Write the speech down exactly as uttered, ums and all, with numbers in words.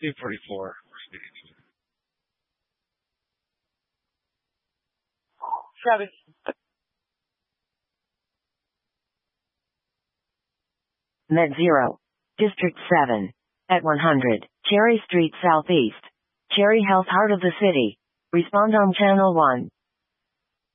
two forty-four. Seven. Met zero. District seven. At one hundred, Cherry Street Southeast. Cherry Health, heart of the city. Respond on channel one.